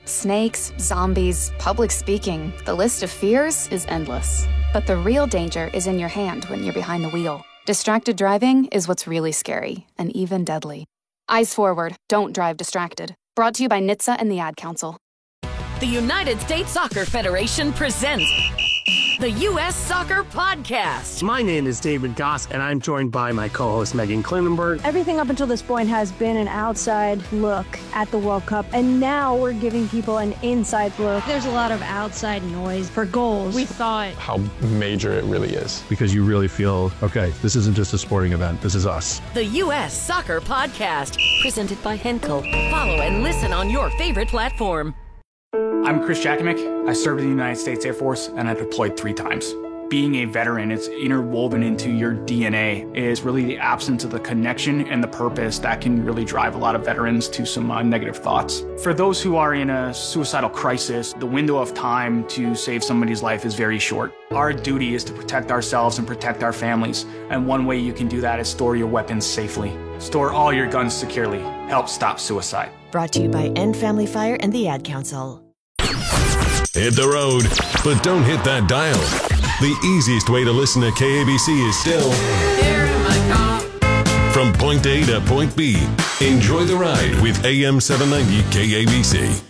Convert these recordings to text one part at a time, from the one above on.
Snakes, zombies, public speaking, the list of fears is endless. But the real danger is in your hand when you're behind the wheel. Distracted driving is what's really scary and even deadly. Eyes forward, don't drive distracted. Brought to you by NHTSA and the Ad Council. The United States Soccer Federation presents the U.S. Soccer Podcast. My name is David Goss, and I'm joined by my co-host Megan Klinenberg. Everything up until this point has been an outside look at the World Cup, and now we're giving people an inside look. There's a lot of outside noise for goals. We thought how major it really is. Because you really feel, okay, this isn't just a sporting event, this is us. The U.S. Soccer Podcast, presented by Henkel. Follow and listen on your favorite platform. I'm Chris Jakimick. I served in the United States Air Force and I deployed 3 times. Being a veteran, it's interwoven into your DNA, is really the absence of the connection and the purpose that can really drive a lot of veterans to some negative thoughts. For those who are in a suicidal crisis, the window of time to save somebody's life is very short. Our duty is to protect ourselves and protect our families, and one way you can do that is store your weapons safely. Store all your guns securely. Help stop suicide. Brought to you by End Family Fire and the Ad Council. Hit the road, but don't hit that dial. The easiest way to listen to KABC is still here in my car. From point A to point B, enjoy the ride with AM 790 KABC.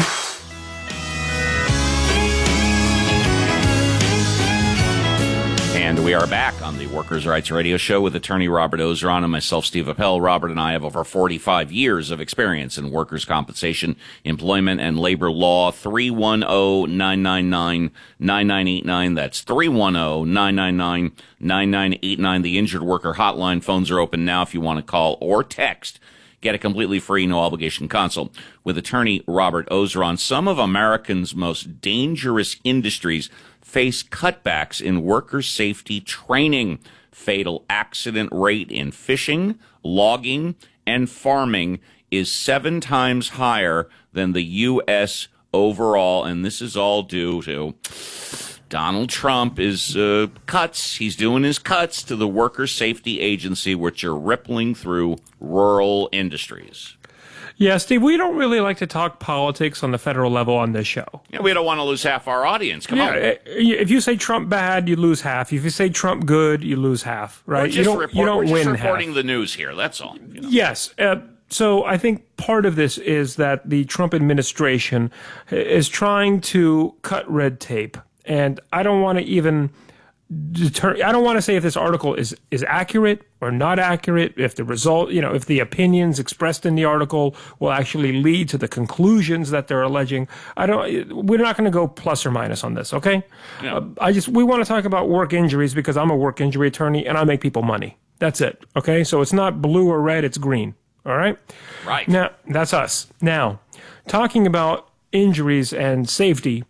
And we are back on the Workers' Rights Radio Show with attorney Robert Ozeron and myself, Steve Appel. Robert and I have over 45 years of experience in workers' compensation, employment, and labor law. 310-999-9989. That's 310-999-9989. The Injured Worker Hotline. Phones are open now if you want to call or text. Get a completely free, no-obligation consult with attorney Robert Ozeron. Some of Americans' most dangerous industries face cutbacks in worker safety training. Fatal accident rate in fishing, logging, and farming is 7 times higher than the U.S. overall, and this is all due to Donald Trump is cuts. He's doing his cuts to the Worker Safety Agency, which are rippling through rural industries. Yeah, Steve, we don't really like to talk politics on the federal level on this show. Yeah, we don't want to lose half our audience. Come on. If you say Trump bad, you lose half. If you say Trump good, you lose half, right? You don't win half. We're just reporting the news here, that's all. You know? Yes. So I think part of this is that the Trump administration is trying to cut red tape. And I don't want to even I don't want to say if this article is accurate or not accurate, if the result, if the opinions expressed in the article will actually lead to the conclusions that they're alleging. We're not going to go plus or minus on this, okay? Yeah. We want to talk about work injuries because I'm a work injury attorney and I make people money. That's it, okay? So it's not blue or red, it's green, all right? Right. Now, that's us. Now, talking about injuries and safety,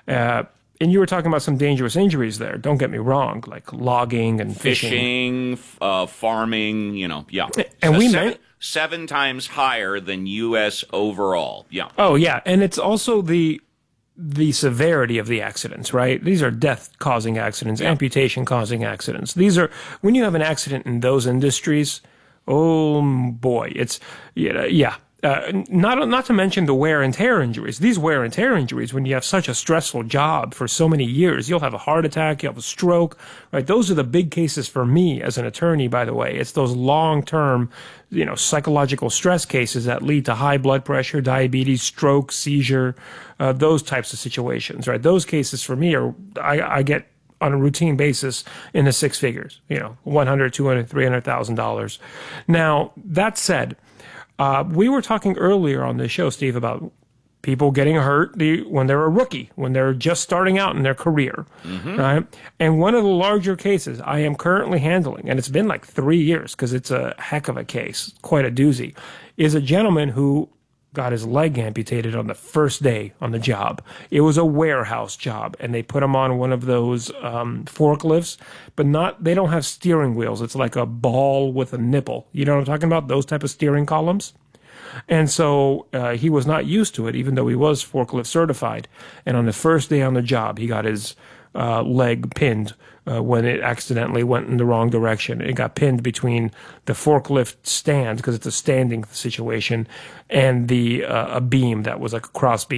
and you were talking about some dangerous injuries there. Don't get me wrong, like logging and fishing. Farming, yeah. And so 7 times higher than U.S. overall, yeah. Oh, yeah, and it's also the severity of the accidents, right? These are death-causing accidents, amputation-causing accidents. These are, when you have an accident in those industries, oh boy, it's, yeah. Not to mention the wear and tear injuries. These wear and tear injuries, when you have such a stressful job for so many years, you'll have a heart attack, you'll have a stroke, right? Those are the big cases for me as an attorney, by the way. It's those long-term, psychological stress cases that lead to high blood pressure, diabetes, stroke, seizure, those types of situations, right? Those cases for me I get on a routine basis in the 6 figures, $100,000, $200,000, $300,000. Now, that said, we were talking earlier on this show, Steve, about people getting hurt when they're a rookie, when they're just starting out in their career, right? And one of the larger cases I am currently handling, and it's been like 3 years because it's a heck of a case, quite a doozy, is a gentleman who got his leg amputated on the first day on the job. It was a warehouse job, and they put him on one of those forklifts, but they don't have steering wheels. It's like a ball with a nipple. You know what I'm talking about? Those type of steering columns. And so he was not used to it, even though he was forklift certified. And on the first day on the job, he got his leg pinned when it accidentally went in the wrong direction. It got pinned between the forklift stand, because it's a standing situation, and a beam that was like a cross beam.